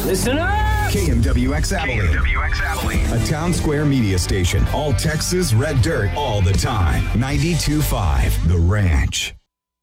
Listen up! KMWX Abilene. A town square media station. All Texas red dirt all the time. 92.5 The Ranch.